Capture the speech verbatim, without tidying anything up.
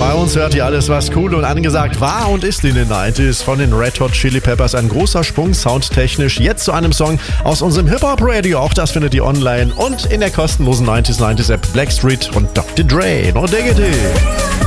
Bei uns hört ihr alles, was cool und angesagt war und ist in den neunziger. Von den Red Hot Chili Peppers ein großer Sprung soundtechnisch. Jetzt zu einem Song aus unserem Hip-Hop-Radio. Auch das findet ihr online und in der kostenlosen neunzig neunzig App Blackstreet und Doktor Dre. No diggity!